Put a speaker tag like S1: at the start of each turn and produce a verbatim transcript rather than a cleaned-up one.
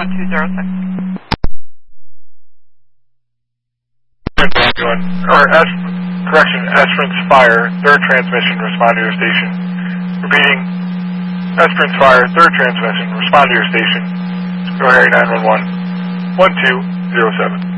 S1: one two zero six.
S2: Or S, correction, Esperance Fire, third transmission, respond to your station. Repeating, Esperance Fire, third transmission, respond to your station. Go Harry nine one one, one two zero seven.